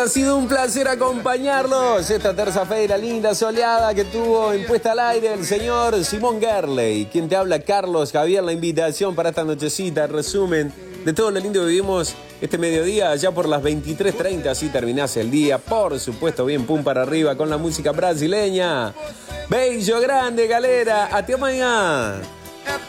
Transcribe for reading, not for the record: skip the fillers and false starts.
Ha sido un placer acompañarlos esta terça-feira linda, soleada, que tuvo en puesta al aire el señor Simón Gerley. Quien te habla, Carlos Javier, la invitación para esta nochecita, el resumen de todo lo lindo que vivimos este mediodía, ya por las 23:30, así terminás el día, por supuesto, bien pum para arriba con la música brasileña. Beijo grande, galera, até amanhã.